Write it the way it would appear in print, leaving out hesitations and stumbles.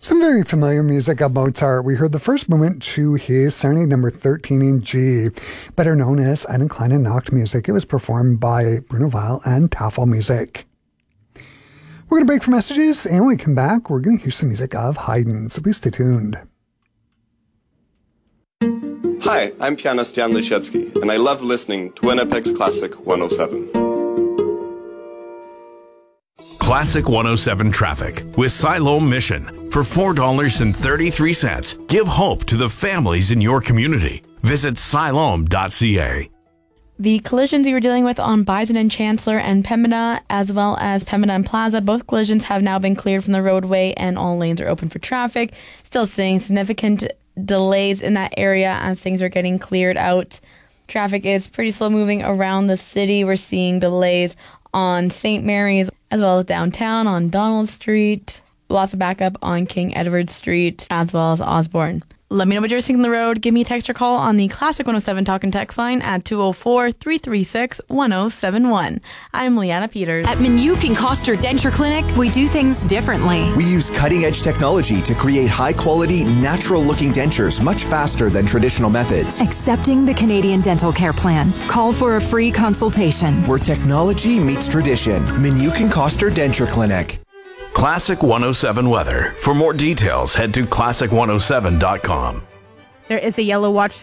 Some very familiar music of Mozart. We heard the first movement to his Serenade number 13 in G, better known as Einen kleinen Nachtmusik. It was performed by Bruno Weil and Tafel Music. We're going to break for messages, and when we come back, we're going to hear some music of Haydn, so please stay tuned. Hi, I'm pianist Jan Leszecki, and I love listening to Winnipeg's Classic 107. Classic 107 Traffic with Siloam Mission. For $4.33, give hope to the families in your community. Visit siloam.ca. The collisions we were dealing with on Bison and Chancellor and Pembina, as well as Pembina and Plaza, both collisions have now been cleared from the roadway and all lanes are open for traffic. Still seeing significant delays in that area as things are getting cleared out. Traffic is pretty slow moving around the city. We're seeing delays on St. Mary's as well as downtown on Donald Street. Lots of backup on King Edward Street as well as Osborne. Let me know what you're seeing on the road. Give me a text or call on the Classic 107 Talk and Text line at 204-336-1071. I'm Leanna Peters. At Minuk and Koster Denture Clinic, we do things differently. We use cutting-edge technology to create high-quality, natural-looking dentures much faster than traditional methods. Accepting the Canadian Dental Care Plan. Call for a free consultation. Where technology meets tradition. Minuk and Koster Denture Clinic. Classic 107 weather. For more details, head to classic107.com. There is a yellow watch